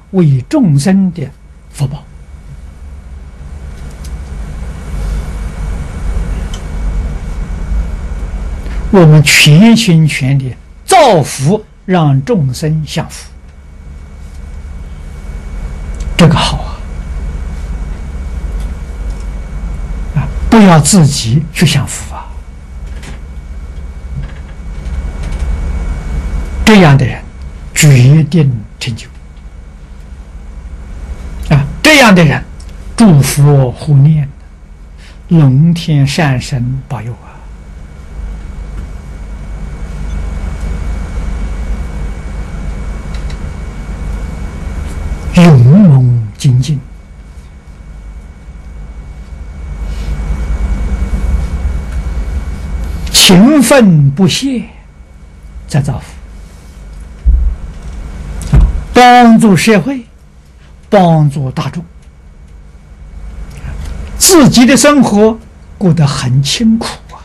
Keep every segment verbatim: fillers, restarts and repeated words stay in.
为众生的福报。我们全心全力造福，让众生享福，这个好啊！啊，不要自己去享福啊！这样的人决定成就啊！这样的人祝福护念，龙天善神保佑啊！勇猛精进，勤奋不懈，在造福，帮助社会，帮助大众，自己的生活过得很清苦啊，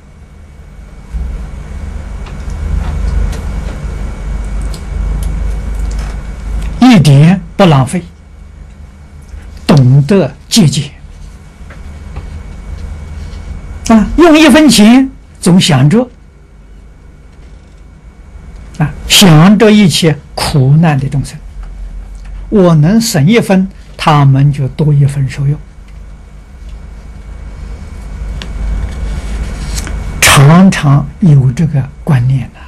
一点不浪费，懂得节俭啊，用一分钱总想着啊，想着一切苦难的众生，我能省一分，他们就多一分受用。常常有这个观念呢。